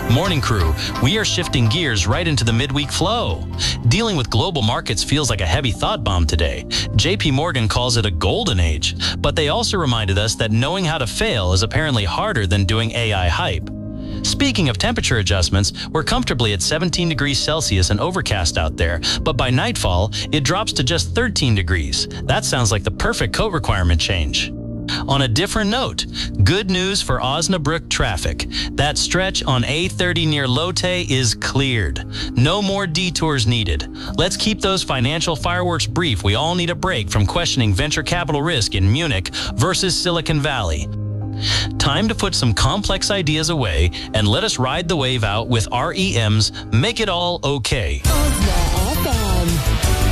Morning crew, we are shifting gears right into the midweek flow. Dealing with global markets feels like a heavy thought bomb today. JP Morgan calls it a golden age, but they also reminded us that knowing how to fail is apparently harder than doing AI hype. Speaking of temperature adjustments, we're comfortably at 17 degrees Celsius and overcast out there, but by nightfall, it drops to just 13 degrees. That sounds like the perfect coat requirement change. On a different note, good news for Osnabrück traffic. That stretch on A30 near Lotte is cleared. No more detours needed. Let's keep those financial fireworks brief. We all need a break from questioning venture capital risk in Munich versus Silicon Valley. Time to put some complex ideas away and let us ride the wave out with REM's Make It All Okay.